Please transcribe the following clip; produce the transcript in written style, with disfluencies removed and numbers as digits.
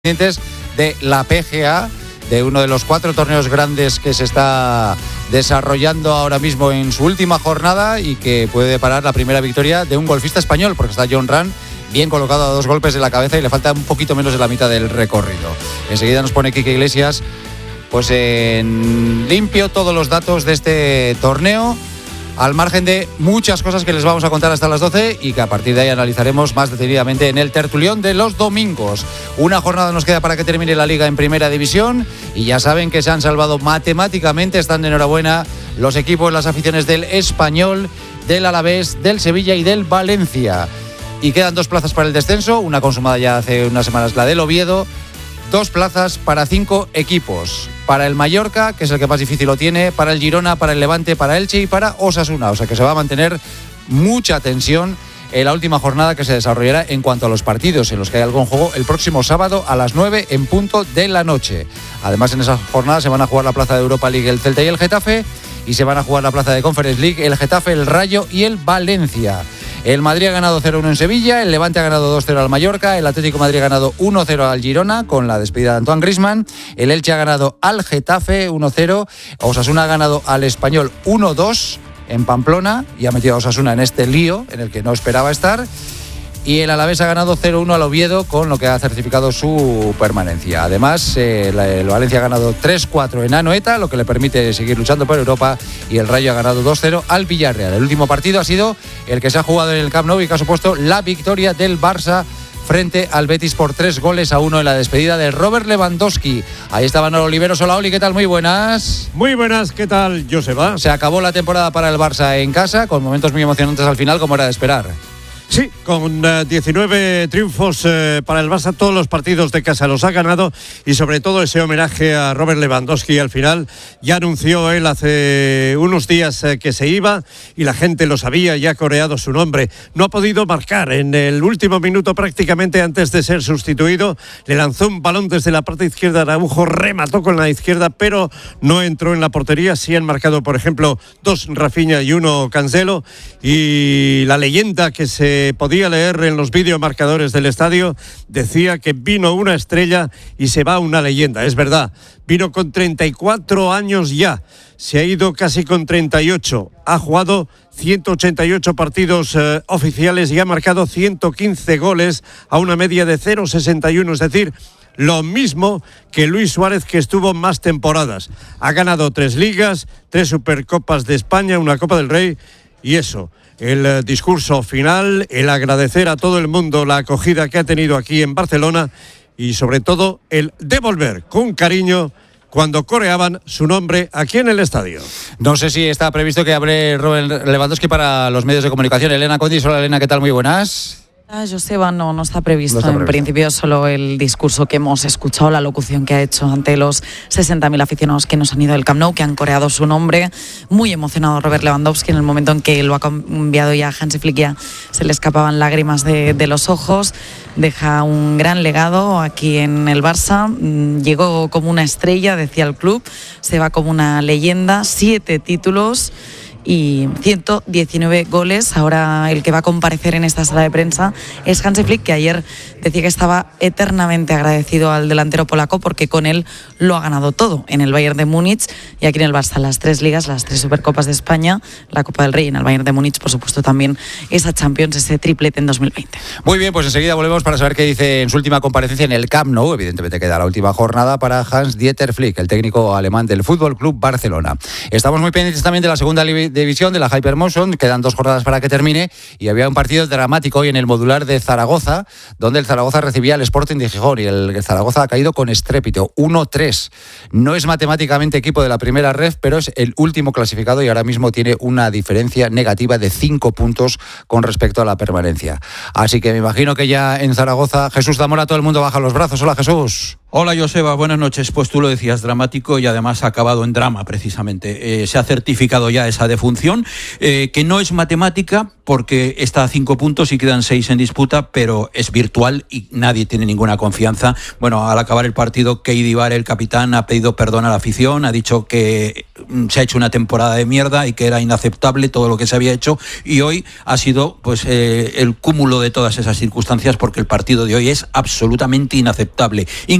de la PGA, de uno de los 4 torneos grandes que se está desarrollando ahora mismo en su última jornada y que puede deparar la primera victoria de un golfista español, porque está Jon Rahm bien colocado a 2 golpes de la cabeza y le falta un poquito menos de la mitad del recorrido. Enseguida nos pone Quique Iglesias pues en limpio todos los datos de este torneo, al margen de muchas cosas que les vamos a contar hasta las 12 y que a partir de ahí analizaremos más detenidamente en el tertulión de los domingos. Una jornada nos queda para que termine la Liga en Primera División y ya saben que se han salvado matemáticamente, están de enhorabuena los equipos, las aficiones del Español, del Alavés, del Sevilla y del Valencia. Y quedan 2 plazas para el descenso, una consumada ya hace unas semanas, la del Oviedo. 2 plazas para 5 equipos. Para el Mallorca, que es el que más difícil lo tiene, para el Girona, para el Levante, para Elche y para Osasuna. O sea que se va a mantener mucha tensión en la última jornada que se desarrollará en cuanto a los partidos en los que hay algún juego el próximo sábado a las 9 en punto de la noche. Además, en esa jornada se van a jugar la plaza de Europa League el Celta y el Getafe, y se van a jugar la plaza de Conference League el Getafe, el Rayo y el Valencia. El Madrid ha ganado 0-1 en Sevilla, el Levante ha ganado 2-0 al Mallorca, el Atlético de Madrid ha ganado 1-0 al Girona con la despedida de Antoine Griezmann, el Elche ha ganado al Getafe 1-0, Osasuna ha ganado al Español 1-2 en Pamplona y ha metido a Osasuna en este lío en el que no esperaba estar. Y el Alavés ha ganado 0-1 al Oviedo, con lo que ha certificado su permanencia. Además, el Valencia ha ganado 3-4 en Anoeta, lo que le permite seguir luchando por Europa, y el Rayo ha ganado 2-0 al Villarreal. El último partido ha sido el que se ha jugado en el Camp Nou y que ha supuesto la victoria del Barça frente al Betis por 3-1 en la despedida de Robert Lewandowski. Ahí estaba Manolo Oliveros. Hola, Oli, ¿qué tal? Muy buenas. Muy buenas, ¿qué tal, Joseba? Se acabó la temporada para el Barça en casa, con momentos muy emocionantes al final, como era de esperar. Sí, con 19 triunfos para el Barça, todos los partidos de casa los ha ganado, y sobre todo ese homenaje a Robert Lewandowski al final. Ya anunció él hace unos días que se iba y la gente lo sabía, ya ha coreado su nombre. No ha podido marcar en el último minuto, prácticamente antes de ser sustituido. Le lanzó un balón desde la parte izquierda, Araujo remató con la izquierda, pero no entró en la portería. Sí han marcado, por ejemplo, 2 Rafinha y 1 Cancelo, y la leyenda que se podía leer en los videomarcadores del estadio decía que vino una estrella y se va una leyenda. Es verdad, vino con 34 años ya, se ha ido casi con 38, ha jugado 188 partidos oficiales y ha marcado 115 goles a una media de 0,61, es decir, lo mismo que Luis Suárez, que estuvo más temporadas. Ha ganado 3 ligas, 3 Supercopas de España, una Copa del Rey, y eso. El discurso final, el agradecer a todo el mundo la acogida que ha tenido aquí en Barcelona, y sobre todo el devolver con cariño cuando coreaban su nombre aquí en el estadio. No sé si está previsto que hable Robert Lewandowski para los medios de comunicación. Elena Condis, hola Elena, ¿qué tal? Muy buenas. Joseba, no está previsto. En principio solo el discurso que hemos escuchado, la locución que ha hecho ante los 60.000 aficionados que nos han ido del Camp Nou, que han coreado su nombre. Muy emocionado Robert Lewandowski en el momento en que lo ha enviado ya Hansi Flick, ya se le escapaban lágrimas de los ojos. Deja un gran legado aquí en el Barça. Llegó como una estrella, decía el club, se va como una leyenda, 7 títulos y 119 goles. Ahora el que va a comparecer en esta sala de prensa es Hansi Flick, que ayer decía que estaba eternamente agradecido al delantero polaco porque con él lo ha ganado todo, en el Bayern de Múnich y aquí en el Barça, las 3 ligas, las 3 Supercopas de España, la Copa del Rey, en el Bayern de Múnich, por supuesto también esa Champions, ese triplete en 2020. Muy bien, pues enseguida volvemos para saber qué dice en su última comparecencia en el Camp Nou. Evidentemente queda la última jornada para Hans-Dieter Flick, el técnico alemán del Fútbol Club Barcelona. Estamos muy pendientes también de la segunda división de la Hypermotion, quedan 2 jornadas para que termine, y había un partido dramático hoy en el modular de Zaragoza, donde el Zaragoza recibía al Sporting de Gijón y el Zaragoza ha caído con estrépito, 1-3. No es matemáticamente equipo de la primera ref, pero es el último clasificado y ahora mismo tiene una diferencia negativa de 5 puntos con respecto a la permanencia. Así que me imagino que ya en Zaragoza, Jesús Zamora, todo el mundo baja los brazos. Hola, Jesús. Hola, Joseba, buenas noches. Pues tú lo decías, dramático, y además ha acabado en drama, precisamente. Se ha certificado ya esa defunción, que no es matemática porque está a 5 puntos y quedan 6 en disputa, pero es virtual y nadie tiene ninguna confianza. Bueno, al acabar el partido, Keidi Bar, el capitán, ha pedido perdón a la afición, ha dicho que se ha hecho una temporada de mierda y que era inaceptable todo lo que se había hecho, y hoy ha sido pues el cúmulo de todas esas circunstancias, porque el partido de hoy es absolutamente inaceptable.